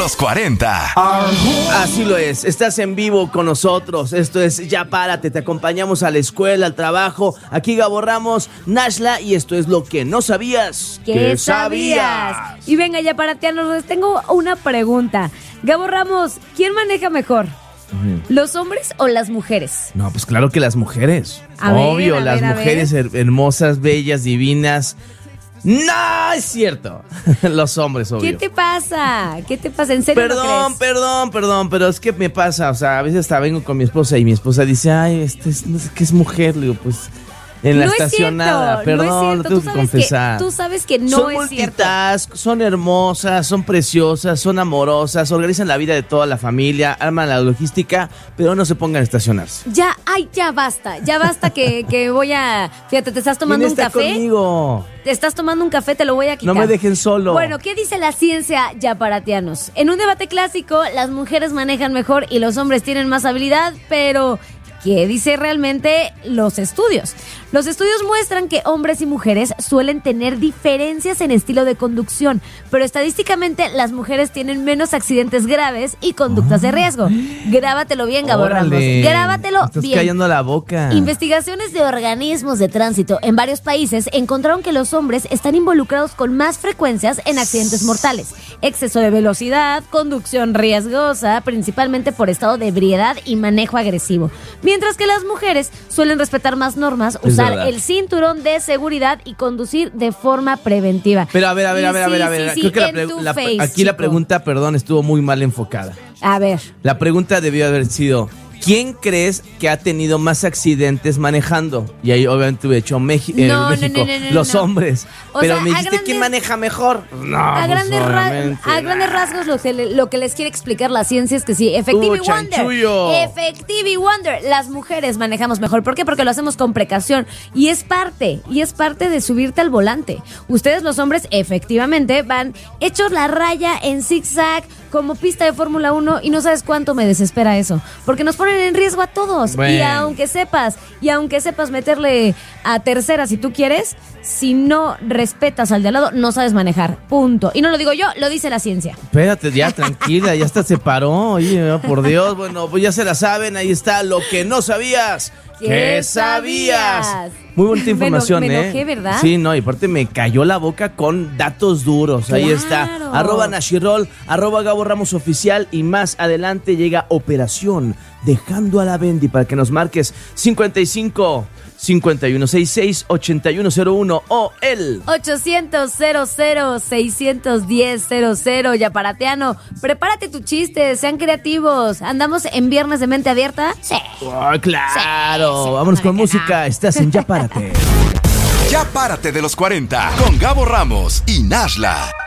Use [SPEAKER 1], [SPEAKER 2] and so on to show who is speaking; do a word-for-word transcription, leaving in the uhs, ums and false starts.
[SPEAKER 1] los cuarenta.
[SPEAKER 2] Así lo es, estás en vivo con nosotros. Esto es Ya Párate, te acompañamos a la escuela, al trabajo. Aquí Gabo Ramos, Nashla, y esto es lo que no sabías.
[SPEAKER 3] ¿Qué sabías? Y venga, Ya Parateanos, les tengo una pregunta. Gabo Ramos, ¿quién maneja mejor? Uh-huh. ¿Los hombres o las mujeres?
[SPEAKER 2] No, pues claro que las mujeres.
[SPEAKER 3] A
[SPEAKER 2] Obvio,
[SPEAKER 3] ver, a
[SPEAKER 2] las
[SPEAKER 3] ver,
[SPEAKER 2] mujeres her- hermosas, bellas, divinas. No, es cierto. Los hombres, obvio.
[SPEAKER 3] ¿Qué te pasa? ¿Qué te pasa? ¿En serio
[SPEAKER 2] Perdón,
[SPEAKER 3] lo crees?
[SPEAKER 2] perdón, perdón, pero es que me pasa, o sea, a veces hasta vengo con mi esposa y mi esposa dice, ay, este es, no sé qué es mujer, le digo, pues, en la
[SPEAKER 3] no
[SPEAKER 2] estacionada,
[SPEAKER 3] es cierto,
[SPEAKER 2] perdón,
[SPEAKER 3] no es
[SPEAKER 2] lo
[SPEAKER 3] cierto.
[SPEAKER 2] tengo
[SPEAKER 3] Tú
[SPEAKER 2] que
[SPEAKER 3] sabes
[SPEAKER 2] confesar.
[SPEAKER 3] Que, tú sabes que no
[SPEAKER 2] son
[SPEAKER 3] es cierto.
[SPEAKER 2] multitask, son hermosas, son preciosas, son amorosas, organizan la vida de toda la familia, arman la logística, pero no se pongan a estacionarse.
[SPEAKER 3] Ya, ay, ya basta, ya basta que, que voy a... Fíjate, te estás tomando
[SPEAKER 2] ¿Quién
[SPEAKER 3] un
[SPEAKER 2] está
[SPEAKER 3] café.
[SPEAKER 2] conmigo?
[SPEAKER 3] Te estás tomando un café, te lo voy a quitar.
[SPEAKER 2] No me dejen solo.
[SPEAKER 3] Bueno, ¿qué dice la ciencia, Ya Parateanos? En un debate clásico, las mujeres manejan mejor y los hombres tienen más habilidad, pero ¿qué dice realmente los estudios? Los estudios muestran que hombres y mujeres suelen tener diferencias en estilo de conducción, pero estadísticamente las mujeres tienen menos accidentes graves y conductas de riesgo. Grábatelo bien, Gabo Ramos. Grábatelo
[SPEAKER 2] me estás
[SPEAKER 3] bien.
[SPEAKER 2] callando la boca.
[SPEAKER 3] Investigaciones de organismos de tránsito en varios países encontraron que los hombres están involucrados con más frecuencias en accidentes mortales, exceso de velocidad, conducción riesgosa, principalmente por estado de ebriedad y manejo agresivo, mientras que las mujeres suelen respetar más normas,
[SPEAKER 2] Es
[SPEAKER 3] usar
[SPEAKER 2] verdad.
[SPEAKER 3] el cinturón de seguridad y conducir de forma preventiva.
[SPEAKER 2] Pero a ver, a ver,
[SPEAKER 3] Y
[SPEAKER 2] a ver, a ver,
[SPEAKER 3] sí,
[SPEAKER 2] a ver.
[SPEAKER 3] sí,
[SPEAKER 2] Creo
[SPEAKER 3] sí,
[SPEAKER 2] que la
[SPEAKER 3] en
[SPEAKER 2] pre-
[SPEAKER 3] tu
[SPEAKER 2] la-
[SPEAKER 3] face,
[SPEAKER 2] aquí la
[SPEAKER 3] chico.
[SPEAKER 2] pregunta, perdón, estuvo muy mal enfocada.
[SPEAKER 3] A ver,
[SPEAKER 2] La pregunta debió haber sido, ¿quién crees que ha tenido más accidentes manejando? Y ahí obviamente hubiera hecho Meji- eh,
[SPEAKER 3] No, no,
[SPEAKER 2] México,
[SPEAKER 3] no, no, no,
[SPEAKER 2] los
[SPEAKER 3] no.
[SPEAKER 2] hombres.
[SPEAKER 3] O
[SPEAKER 2] Pero
[SPEAKER 3] sea,
[SPEAKER 2] me
[SPEAKER 3] a
[SPEAKER 2] dijiste,
[SPEAKER 3] grandes-
[SPEAKER 2] ¿quién maneja mejor? No,
[SPEAKER 3] a,
[SPEAKER 2] pues,
[SPEAKER 3] grandes ra-
[SPEAKER 2] obviamente,
[SPEAKER 3] a grandes
[SPEAKER 2] nah.
[SPEAKER 3] rasgos lo que, le- lo que les quiere explicar la ciencia es que sí, Effective
[SPEAKER 2] Uh,
[SPEAKER 3] Wonder.
[SPEAKER 2] chanchullo.
[SPEAKER 3] Effective Wonder. Las mujeres manejamos mejor. ¿Por qué? Porque lo hacemos con precaución. Y es parte, y es parte de subirte al volante. Ustedes los hombres efectivamente van hechos la raya en zigzag como pista de Fórmula uno y no sabes cuánto me desespera eso. Porque nos ponen en riesgo a todos.
[SPEAKER 2] Bueno.
[SPEAKER 3] Y aunque sepas, y aunque sepas meterle a tercera si tú quieres, si no respetas al de al lado, no sabes manejar. Punto. Y no lo digo yo, lo dice la ciencia.
[SPEAKER 2] Espérate, ya tranquila, ya hasta se paró. Oye, por Dios, bueno, pues ya se la saben, ahí está lo que no sabías.
[SPEAKER 3] ¿Qué sabías?
[SPEAKER 2] Muy bonita información,
[SPEAKER 3] Me eno- me
[SPEAKER 2] ¿eh?
[SPEAKER 3] enojé, ¿verdad?
[SPEAKER 2] Sí, no, y aparte me cayó la boca con datos duros. Ahí está.
[SPEAKER 3] Claro.
[SPEAKER 2] Arroba Nashirol, arroba Gabo Ramos Oficial, y más adelante llega Operación Dejando a la Bendy para que nos marques cincuenta y cinco, cincuenta y uno sesenta y seis, ochenta y uno cero uno o el...
[SPEAKER 3] ochocientos, cero cero, seiscientos diez, cero cero. Ya Parateano, prepárate tu chiste, sean creativos. ¿Andamos en viernes de mente abierta? Sí.
[SPEAKER 2] Oh, claro.
[SPEAKER 3] Sí, sí,
[SPEAKER 2] Vámonos
[SPEAKER 3] ¿cómo
[SPEAKER 2] con
[SPEAKER 3] de que no?
[SPEAKER 2] música. Estás en Ya Párate.
[SPEAKER 1] Ya Párate de los cuarenta con Gabo Ramos y Nashla.